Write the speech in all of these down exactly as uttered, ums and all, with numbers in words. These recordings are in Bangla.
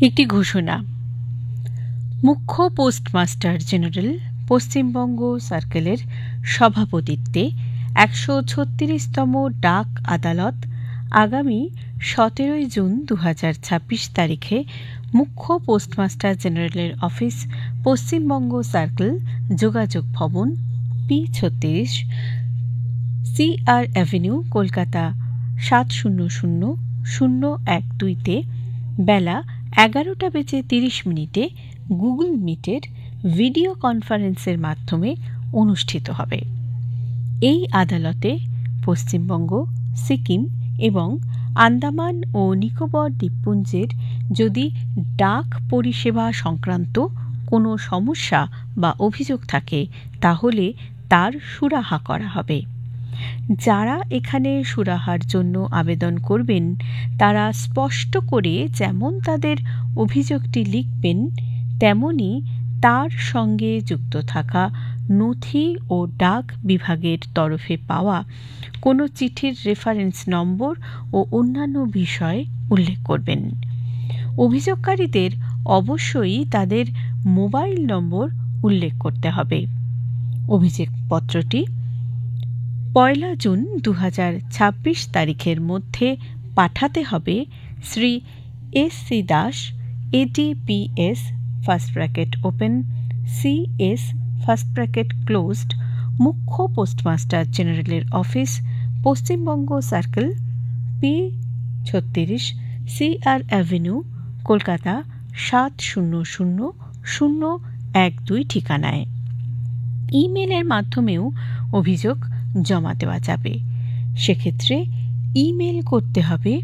একটি ঘোষণা। মুখ্য পোস্টমাস্টার জেনারেল পশ্চিমবঙ্গ সার্কেলের সভাপতিত্বে একশো ছত্রিশতম ডাক আদালত আগামী সতেরোই জুন দু হাজার ছাব্বিশ তারিখে মুখ্য পোস্টমাস্টার জেনারেলের অফিস, পশ্চিমবঙ্গ সার্কেল, যোগাযোগ ভবন, পি ছত্রিশ, সি আর অ্যাভিনিউ, কলকাতা সাত শূন্য শূন্য শূন্য এক দুইতে বেলা এগারোটা বেজে তিরিশ মিনিটে গুগল মিটের ভিডিও কনফারেন্সের মাধ্যমে অনুষ্ঠিত হবে। এই আদালতে পশ্চিমবঙ্গ, সিকিম এবং আন্দামান ও নিকোবর দ্বীপপুঞ্জের যদি ডাক পরিষেবা সংক্রান্ত কোনো সমস্যা বা অভিযোগ থাকে তাহলে তার সুরাহা করা হবে। যারা এখানে সুরাহার জন্য আবেদন করবেন তারা স্পষ্ট করে যেমন তাদের অভিযোগটি লিখবেন তেমনি তার সঙ্গে যুক্ত থাকা নথি ও ডাক বিভাগের তরফে পাওয়া কোনো চিঠির রেফারেন্স নম্বর ও অন্যান্য বিষয় উল্লেখ করবেন। অভিযোগকারীদের অবশ্যই তাদের মোবাইল নম্বর উল্লেখ করতে হবে। অভিযোগপত্রটি পয়লা জুন দু হাজার ছাব্বিশ তারিখের মধ্যে পাঠাতে হবে Shri S C Das, এডিপিএস first bracket open, C S first bracket closed, মুখ্য পোস্টমাস্টার জেনারেলের অফিস, পশ্চিমবঙ্গ সার্কেল, পি ছত্রিশ, সি আর অ্যাভিনিউ, কলকাতা সাত শূন্য শূন্য শূন্য এক দুই ঠিকানায়। ইমেলের মাধ্যমেও অভিযোগ জমা দেওয়া যাবে। সেক্ষেত্রে ইমেল করতে হবে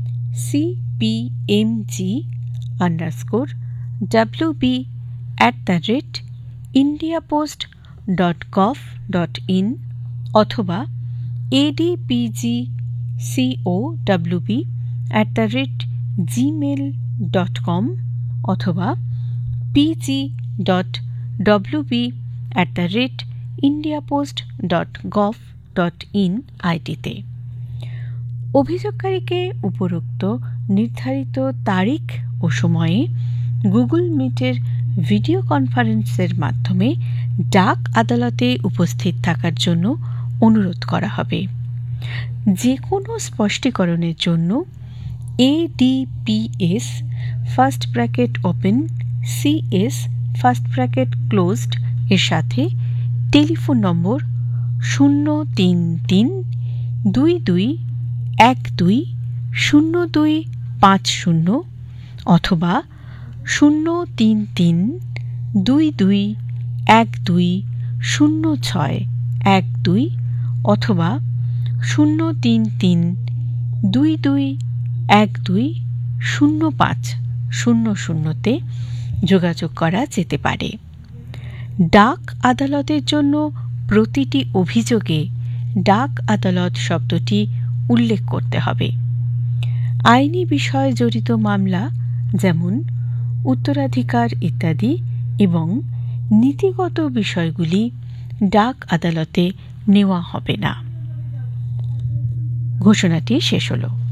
সিপিএমজি underscore WB at the rate India post dot gov dot in অথবা এডিপিজি CO WB at the rate Gmail dot com অথবা PG dot WB at the rate India post dot gov dot in আইডিতে। অভিযোগকারীকে উপরোক্ত নির্ধারিত তারিখ ও সময়ে গুগল মিটের ভিডিও কনফারেন্সের মাধ্যমে ডাক আদালতে উপস্থিত থাকার জন্য অনুরোধ করা হবে। যে কোনো স্পষ্টীকরণের জন্য এডিপিএস first bracket open, CS first bracket closed এর সাথে টেলিফোন নম্বর শূন্য তিন তিন দুই দুই এক দুই শূন্য দুই পাঁচ শূন্য অথবা শূন্য তিন তিন দুই দুই এক দুই শূন্য ছয় এক দুই অথবা শূন্য তিন তিন দুই দুই এক দুই শূন্য পাঁচ শূন্য শূন্যতে যোগাযোগ করা যেতে পারে। ডাক আদালতের জন্য প্রতিটি অভিযোগে ডাক আদালত শব্দটি উল্লেখ করতে হবে। আইনি বিষয়ে জড়িত মামলা যেমন উত্তরাধিকার ইত্যাদি এবং নীতিগত বিষয়গুলি ডাক আদালতে নেওয়া হবে না। ঘোষণাটি শেষ হলো।